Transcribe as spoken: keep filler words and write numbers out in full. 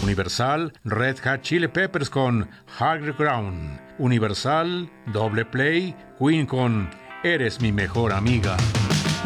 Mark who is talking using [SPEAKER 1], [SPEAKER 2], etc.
[SPEAKER 1] Universal, Red Hot Chili Peppers con Higher Ground. Universal, Doble Play, Queen con Eres mi mejor amiga.